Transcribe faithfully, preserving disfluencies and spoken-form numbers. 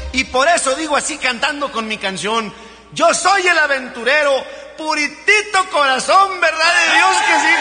Y por eso digo así cantando con mi canción: yo soy el aventurero, puritito corazón, ¿verdad de Dios que sí?